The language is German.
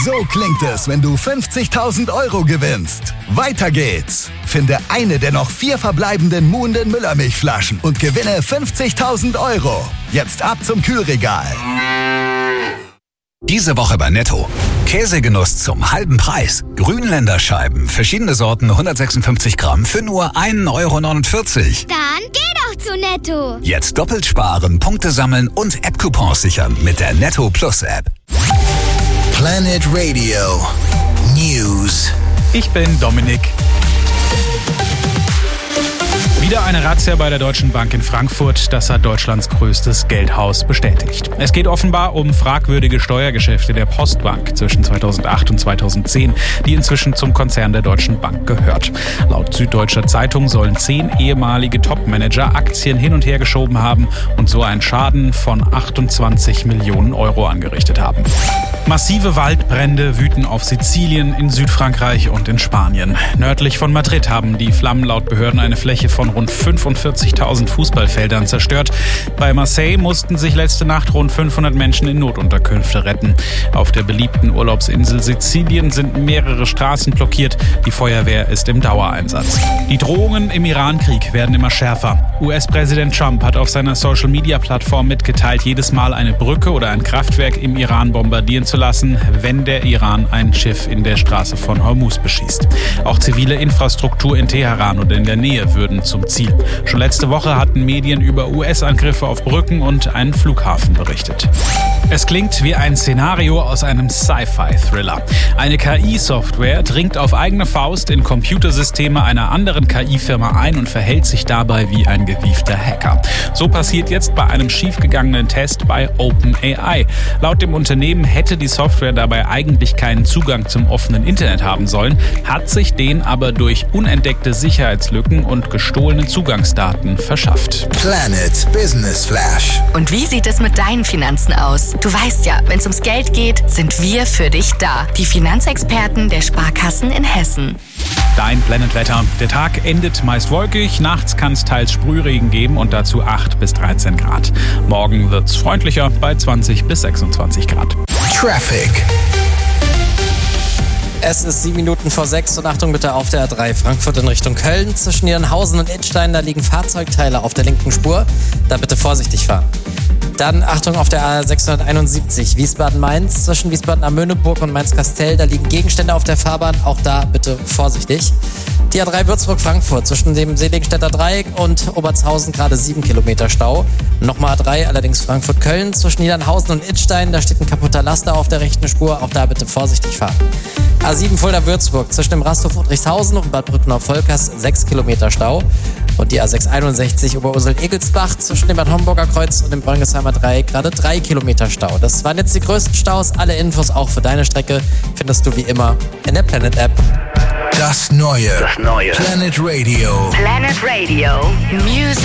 So klingt es, wenn du 50.000 € gewinnst. Weiter geht's. Finde eine der noch 4 verbleibenden Muhnden Müllermilchflaschen und gewinne 50.000 €. Jetzt ab zum Kühlregal. Diese Woche bei Netto. Käsegenuss zum halben Preis. Grünländerscheiben, verschiedene Sorten, 156 Gramm für nur 1,49 €. Dann geh doch zu Netto. Jetzt doppelt sparen, Punkte sammeln und App-Coupons sichern mit der Netto Plus App. Planet Radio News. Ich bin Dominik. Wieder eine Razzia bei der Deutschen Bank in Frankfurt. Das hat Deutschlands größtes Geldhaus bestätigt. Es geht offenbar um fragwürdige Steuergeschäfte der Postbank zwischen 2008 und 2010, die inzwischen zum Konzern der Deutschen Bank gehört. Laut Süddeutscher Zeitung sollen 10 ehemalige Topmanager Aktien hin und her geschoben haben und so einen Schaden von 28 Millionen € angerichtet haben. Massive Waldbrände wüten auf Sizilien, in Südfrankreich und in Spanien. Nördlich von Madrid haben die Flammen laut Behörden eine Fläche von rund 45.000 Fußballfeldern zerstört. Bei Marseille mussten sich letzte Nacht rund 500 Menschen in Notunterkünfte retten. Auf der beliebten Urlaubsinsel Sizilien sind mehrere Straßen blockiert. Die Feuerwehr ist im Dauereinsatz. Die Drohungen im Iran-Krieg werden immer schärfer. US-Präsident Trump hat auf seiner Social-Media-Plattform mitgeteilt, jedes Mal eine Brücke oder ein Kraftwerk im Iran bombardieren zu lassen, wenn der Iran ein Schiff in der Straße von Hormuz beschießt. Auch zivile Infrastruktur in Teheran und in der Nähe würden zum Ziel. Schon letzte Woche hatten Medien über US-Angriffe auf Brücken und einen Flughafen berichtet. Es klingt wie ein Szenario aus einem Sci-Fi-Thriller. Eine KI-Software dringt auf eigene Faust in Computersysteme einer anderen KI-Firma ein und verhält sich dabei wie ein gewiefter Hacker. So passiert jetzt bei einem schiefgegangenen Test bei OpenAI. Laut dem Unternehmen hätte die Software dabei eigentlich keinen Zugang zum offenen Internet haben sollen, hat sich den aber durch unentdeckte Sicherheitslücken und gestohlene Zugangsdaten verschafft. Planet Business Flash. Und wie sieht es mit deinen Finanzen aus? Du weißt ja, wenn es ums Geld geht, sind wir für dich da. Die Finanzexperten der Sparkassen in Hessen. Dein Planetwetter. Der Tag endet meist wolkig, nachts kann es teils Sprühregen geben und dazu 8 bis 13 Grad. Morgen wird's freundlicher bei 20 bis 26 Grad. Traffic. Es ist 7 Minuten vor 6 und Achtung bitte auf der A3 Frankfurt in Richtung Köln. Zwischen Niedernhausen und Idstein, da liegen Fahrzeugteile auf der linken Spur. Da bitte vorsichtig fahren. Dann Achtung auf der A671 Wiesbaden-Mainz. Zwischen Wiesbaden am Möhneburg und Mainz-Kastell, da liegen Gegenstände auf der Fahrbahn. Auch da bitte vorsichtig. Die A3 Würzburg-Frankfurt zwischen dem Seligenstädter Dreieck und Obertshausen gerade 7 Kilometer Stau. Nochmal A3, allerdings Frankfurt-Köln zwischen Niedernhausen und Idstein, da steht ein kaputter Laster auf der rechten Spur. Auch da bitte vorsichtig fahren. A7 Fulda-Würzburg zwischen dem Rasthof Friedrichshausen und Bad Brückner-Volkers 6 Kilometer Stau. Und die A661 Oberursel-Egelsbach zwischen dem Bad Homburger Kreuz und dem Bräunisheimer Dreieck gerade 3 Kilometer Stau. Das waren jetzt die größten Staus. Alle Infos auch für deine Strecke findest du wie immer in der Planet App. Das neue Planet Radio. Planet Radio. Music.